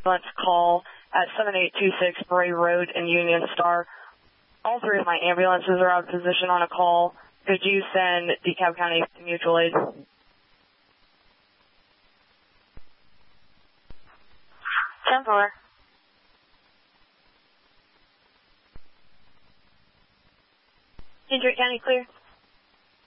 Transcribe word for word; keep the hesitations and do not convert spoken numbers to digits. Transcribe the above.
ambulance call at seven eight two six Bray Road in Union Star. All three of my ambulances are out of position on a call. Could you send DeKalb County Mutual Aid? ten four. Kendrick County clear.